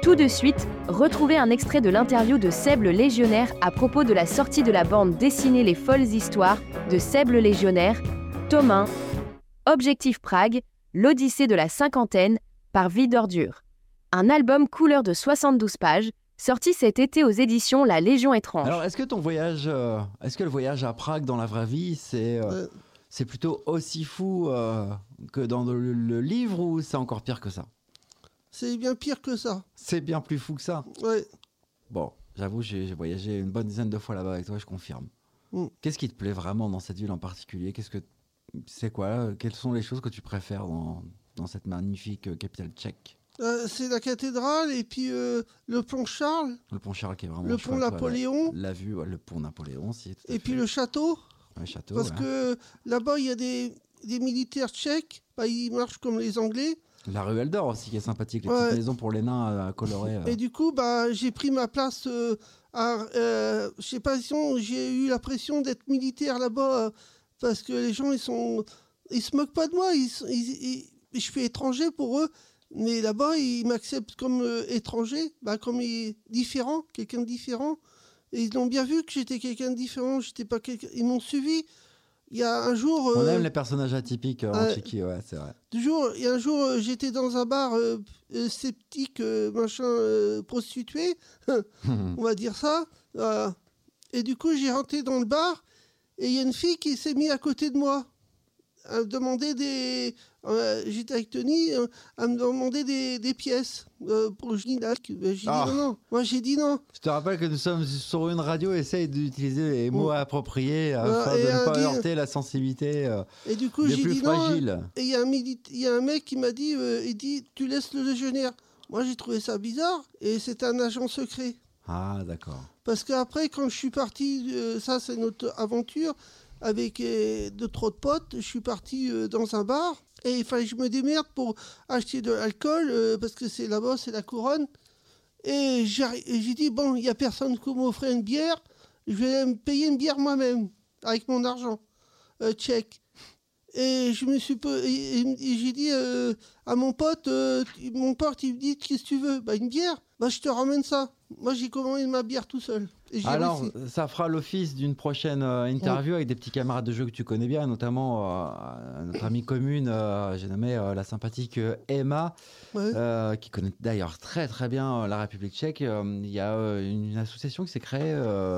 Tout de suite, retrouvez un extrait de l'interview de Seb le Légionnaire à propos de la sortie de la bande dessinée Les Folles Histoires de Seb le Légionnaire, tome 1, Objectif Prague, l'Odyssée de la cinquantaine, par Vie d'Ordure. Un album couleur de 72 pages, sorti cet été aux éditions La Légion étrange. Alors, est-ce que le voyage à Prague dans la vraie vie, c'est plutôt aussi fou que dans le livre, ou c'est encore pire que ça? C'est bien pire que ça. C'est bien plus fou que ça? Ouais. Bon, j'avoue, j'ai voyagé une bonne dizaine de fois là-bas avec toi, je confirme. Qu'est-ce qui te plaît vraiment dans cette ville en particulier? Quelles sont les choses que tu préfères dans cette magnifique capitale tchèque? C'est la cathédrale et puis le pont Charles. Le pont Charles qui est vraiment le chouette, pont Napoléon. La vue, le pont Napoléon aussi. Et puis le château. Le château, Parce que là-bas, il y a des militaires tchèques. Ils marchent comme les Anglais. La rue Eldor aussi qui est sympathique, les petites maisons pour les nains à colorer. Et du coup, j'ai pris ma place je sais pas si j'ai eu l'impression d'être militaire là-bas parce que les gens, ils se moquent pas de moi. Je suis étranger pour eux. Mais là-bas, ils m'acceptent comme étranger, comme différent, quelqu'un de différent. Et ils ont bien vu que j'étais quelqu'un de différent. J'étais pas quelqu'un. Ils m'ont suivi. Il y a un jour... On aime les personnages atypiques en Tchéquie, ouais, c'est vrai. Il y a un jour, j'étais dans un bar sceptique, prostitué, on va dire ça. Et du coup, j'ai rentré dans le bar et il y a une fille qui s'est mise à côté de moi. À me demander j'étais avec Tony, à me demander des pièces pour le Ginac. J'ai dit non. Moi, j'ai dit non. Je te rappelle que nous sommes sur une radio, essaye d'utiliser les mots appropriés afin de ne pas heurter la sensibilité et du coup, des j'ai plus dit fragiles. Non, et il y a un mec qui m'a dit, tu laisses le légionnaire. Moi, j'ai trouvé ça bizarre et c'est un agent secret. Ah, d'accord. Parce qu'après, quand je suis parti, ça c'est notre aventure, avec d'autres autres potes, je suis parti dans un bar et il fallait que je me démerde pour acheter de l'alcool parce que c'est là-bas, c'est la couronne. Et j'ai dit, bon, il n'y a personne qui m'offrait une bière, je vais me payer une bière moi-même avec mon argent tchèque. Et je me suis et j'ai dit à mon pote, il me dit, qu'est-ce que tu veux? Une bière. Je te ramène ça. Moi, j'ai commandé ma bière tout seul. Alors, ça fera l'office d'une prochaine interview avec des petits camarades de jeu que tu connais bien, notamment notre amie commune, j'ai nommé la sympathique Emma, qui connaît d'ailleurs très très bien la République tchèque. Il y a une association qui s'est créée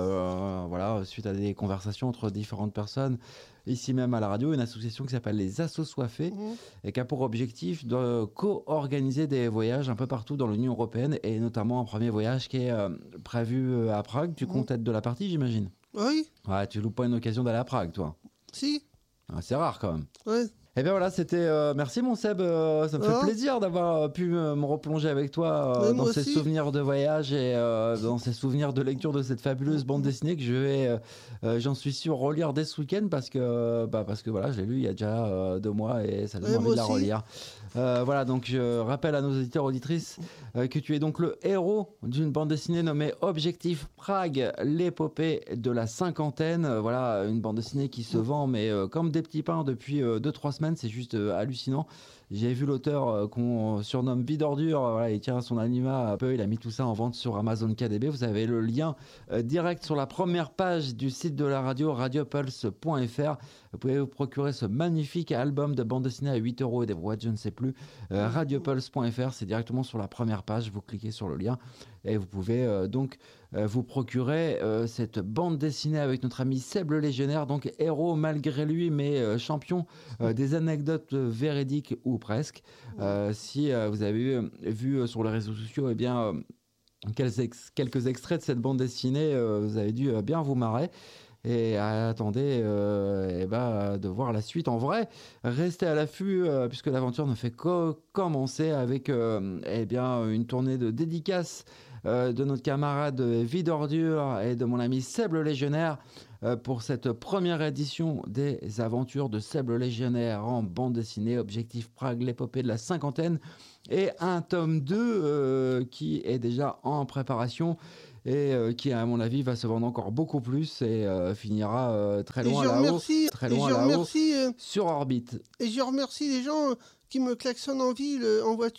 suite à des conversations entre différentes personnes, ici même à la radio, une association qui s'appelle les Assos Soifés et qui a pour objectif de co-organiser des voyages un peu partout dans l'Union européenne et notamment un premier voyage qui est prévu à Prague. Tu comptes être de la partie, j'imagine? Oui. Ouais, tu loupes pas une occasion d'aller à Prague, toi? Si. C'est rare quand même. Ouais. Et bien voilà, c'était... merci mon Seb, ça me fait plaisir d'avoir pu me replonger avec toi dans ces souvenirs de voyage et dans ces souvenirs de lecture de cette fabuleuse bande dessinée que je vais, j'en suis sûr, relire dès ce week-end parce que voilà, je l'ai lu il y a déjà 2 mois et ça donne envie de la relire. Voilà, donc je rappelle à nos auditeurs auditrices que tu es donc le héros d'une bande dessinée nommée Objectif Prague, l'épopée de la cinquantaine. Voilà, une bande dessinée qui se vend mais comme des petits pains depuis 2-3 semaines, c'est juste hallucinant. J'ai vu l'auteur qu'on surnomme Vie d'Ordure, il tient son anima un peu, il a mis tout ça en vente sur Amazon KDB. Vous avez le lien direct sur la première page du site de la radio, radiopulse.fr. Vous pouvez vous procurer ce magnifique album de bande dessinée à 8 € et des brouettes, je ne sais plus. Radiopulse.fr, c'est directement sur la première page, vous cliquez sur le lien et vous pouvez donc vous procurer cette bande dessinée avec notre ami Seb le Légionnaire, donc héros malgré lui, mais champion des anecdotes véridiques ou presque. Si vous avez vu sur les réseaux sociaux, quelques extraits de cette bande dessinée, vous avez dû bien vous marrer. Et attendez de voir la suite en vrai. Restez à l'affût puisque l'aventure ne fait que commencer avec une tournée de dédicaces de notre camarade Vie d'Ordure et de mon ami Seb le Légionnaire pour cette première édition des aventures de Seb le Légionnaire en bande dessinée Objectif Prague, l'épopée de la cinquantaine, et un tome 2 qui est déjà en préparation et qui, à mon avis, va se vendre encore beaucoup plus et finira très loin là-haut, sur orbite. Et je remercie les gens qui me klaxonnent en ville, en voiture.